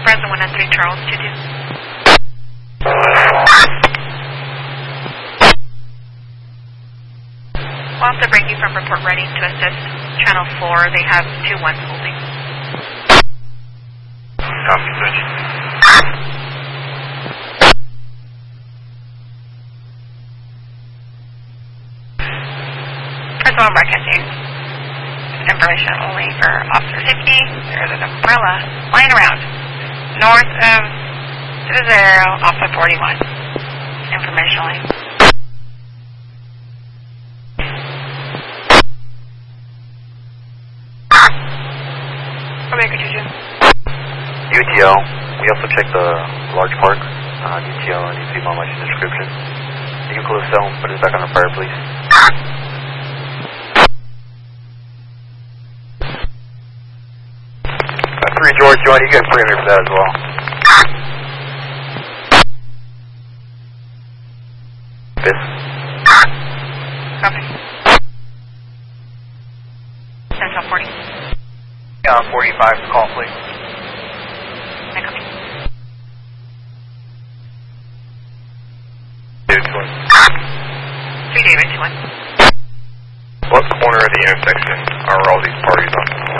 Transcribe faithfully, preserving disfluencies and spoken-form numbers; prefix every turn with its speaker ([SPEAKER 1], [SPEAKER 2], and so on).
[SPEAKER 1] Fresno one nine three Charles two two. We'll also bring you from report ready to assist channel four. They have two one holding.
[SPEAKER 2] Copy, switch.
[SPEAKER 1] Fresno one broadcasting. Information only for Officer fifty. There's an umbrella flying around north of Zero off of forty-one. Information only. Omega two two.
[SPEAKER 2] U T L, we also checked the large park. Uh, U T L needs to be on my description. You can close cell and put it back on the fire, please. Uh, three George, Johnny, you guys bring me for that as well. Fifth.
[SPEAKER 1] Copy. Central forty.
[SPEAKER 2] Uh, forty-five, call please.
[SPEAKER 1] I copy.
[SPEAKER 2] David two one.
[SPEAKER 1] Three David two one.
[SPEAKER 2] What corner of the intersection are all these parties on?